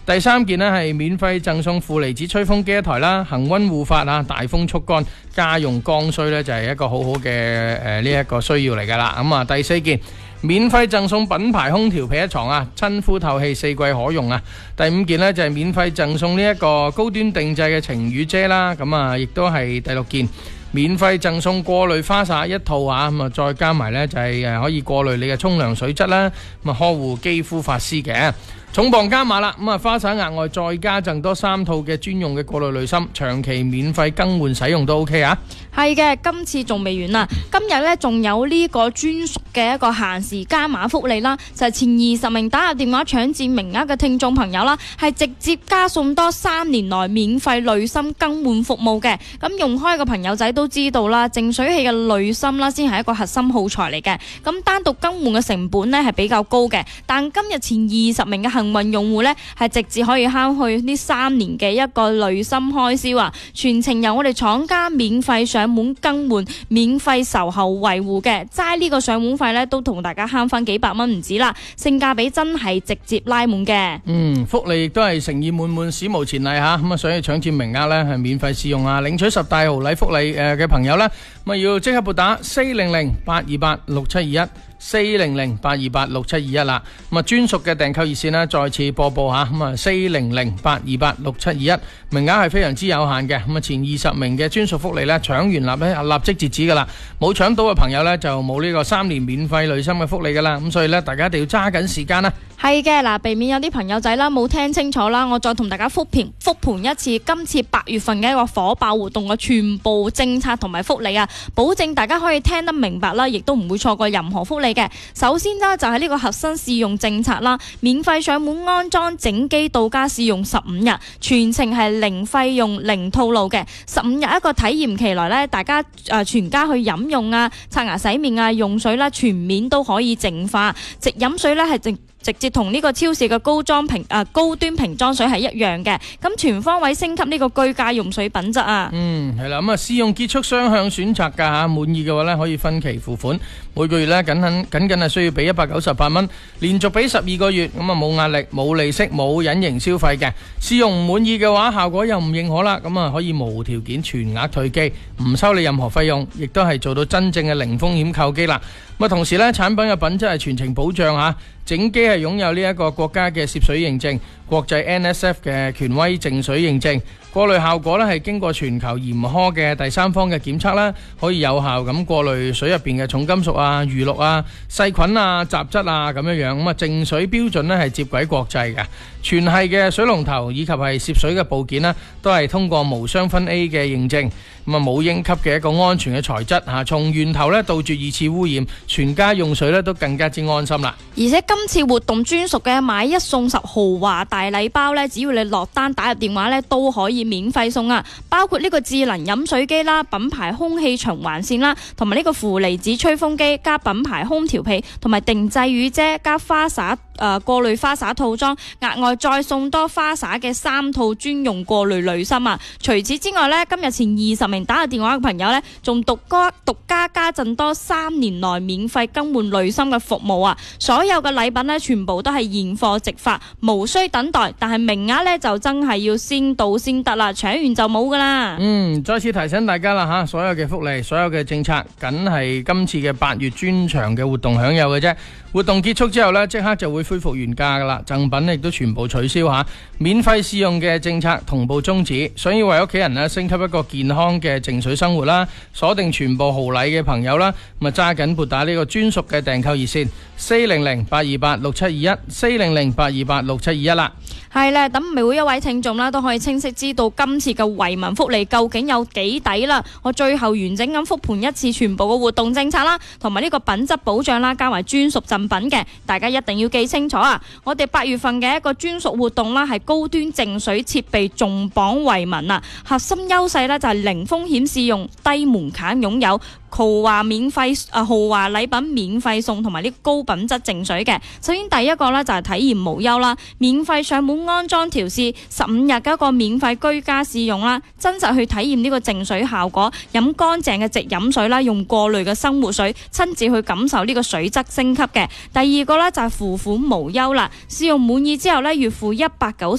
第3件呢係免費贈送負離子吹風機一台啦，恒溫護髮啊，大風速乾，家用剛需呢就係一個好好嘅呢一個需要嚟噶啦。咁啊，第4件免費贈送品牌空調被一床啊，親膚透氣，4季可用啊。第5件呢就係免費贈送呢一個高端定製嘅晴雨遮啦。咁啊，亦都係第6件免費贈送過濾花灑一套啊。咁啊，再加埋呢就係可以過濾你嘅沖涼水質啦，咁啊呵護肌膚髮絲嘅。重磅加碼啦，咁啊花灑額外再加贈多3套嘅專用嘅過濾濾芯，長期免費更換使用都 OK 啊。 係嘅，今次仲未完啦，今日呢仲有呢個專屬嘅一個限時加碼福利啦，就係前20名打入電話搶佔名額嘅聽眾朋友啦，係直接加送多3年內免費濾芯更換服務嘅。咁用開嘅朋友仔都知道啦，淨水器嘅濾芯啦先係一個核心耗材嚟嘅，咁單獨更換嘅成本呢係比較高嘅，但今日前20名嘅幸運用戶呢係直接可以慳去呢3年嘅一個濾芯開銷啊！全程由我哋廠家免費上門更換，免費售後維護嘅，齋呢個上門費呢都同大家慳翻幾百蚊唔止啦，性價比真係直接拉滿嘅。 福利亦都係誠意滿滿，史無前例吓。咁啊，想要搶佔名額呢係免費試用啊，領取10大豪禮福利嘅朋友呢，咁啊要即刻撥打400-828-6721。400-828-6721啦，咁啊專屬嘅訂購熱線呢再次播報吓，咁啊400-828-6721，名額係非常之有限嘅，咁啊前20名嘅專屬福利呢搶完立即截止噶啦，冇搶到嘅朋友呢就冇呢個3年免費濾芯嘅福利噶啦，咁所以呢大家一定要揸緊時間啦。 係嘅，嗱，避免有啲朋友仔啦冇聽清楚啦，我再同大家復盤一次今次8月份嘅一個火爆活動嘅全部政策同埋福利啊，保證大家可以聽得明白啦，亦都唔會錯過任何福利嘅。首先呢，就係呢個核心試用政策啦，免費上門安裝整機到家試用15日，全程係零費用零套路嘅。15日一個體驗期內呢，大家全家去飲用啊、刷牙洗面啊、用水啦，全面都可以淨化，直飲水呢係直接同呢個超市嘅高端瓶裝水係一樣嘅，咁全方位升級呢個居家用水品質啊。係啦，咁啊試用結束雙向選擇㗎嚇，滿意嘅話呢可以分期付款，每個月呢僅係需要俾198蚊，連續俾12個月，咁啊冇壓力、冇利息、冇隱形消費嘅。試用唔滿意嘅話，效果又唔認可啦，咁啊可以無條件全額退機，唔收你任何費用，亦都係做到真正嘅零風險購機啦。咁啊同時呢，產品嘅品質係全程保障嚇。整機係擁有呢一個國家嘅涉水認證，國際 NSF 嘅權威淨水認證，過濾效果呢係經過全球嚴苛嘅第三方嘅檢測啦，可以有效咁過濾水入邊嘅重金屬啊、餘氯啊、細菌啊、雜質啊咁樣樣。咁啊淨水標準呢係接軌國際嘅，全系嘅水龍頭以及係涉水嘅部件呢都係通過無雙酚 A 嘅認證，咁啊母嬰級嘅一個安全嘅材質嚇，從源頭呢杜絕2次污染，全家用水呢都更加之安心啦。 而且今次活動專屬嘅買1送10豪華大禮包呢，只要你落單打入電話呢，都可以免費送啊！包括呢個智能飲水機啦、品牌空氣循環扇啦，同埋呢個負離子吹風機加品牌空調被，同埋定製雨遮加花灑過濾花灑套裝，額外再送多花灑嘅3套專用過濾濾芯啊！除此之外呢，今日前20名打入電話嘅朋友呢，仲獨家加贈多3年內免費更換濾芯嘅服務啊！所有嘅禮品呢，全部都係現貨直發，無需等待，但係名額呢，就真係要先到先得啦，搶完就冇噶啦。 再次提醒大家啦吓，所有嘅福利、所有嘅政策，梗係今次嘅8月專場嘅活動享有嘅啫。活動結束之後呢，即刻就會恢復原價噶啦，贈品亦都全部取消吓，免費試用嘅政策同步終止。想要為屋企人呢升級一個健康嘅淨水生活啦，鎖定全部豪禮嘅朋友啦，咁啊揸緊撥打呢個專屬嘅訂購熱線400-828-6721 400-828-6721啦。 係啦，咁每一位聽眾啦都可以清晰知道今次嘅惠民福利究竟有幾抵啦。我最後完整咁復盤一次全部嘅活動政策啦，同埋呢個品質保障啦，加埋專屬贈品嘅，大家一定要記清楚啊！我哋8月份嘅一個專屬活動啦，係高端淨水設備重磅惠民啊！核心優勢呢就係零風險試用、低門檻擁有。豪華禮品免費送，同埋呢高品質淨水嘅。首先第一個呢，就係體驗無憂啦，免費上門安裝調試15日嘅一個免費居家試用啦，真實去體驗呢個淨水效果，飲乾淨嘅直飲水啦，用過濾嘅生活水，親自去感受呢個水質升級嘅。第二個呢，就係付款無憂啦，試用滿意之後呢，月付190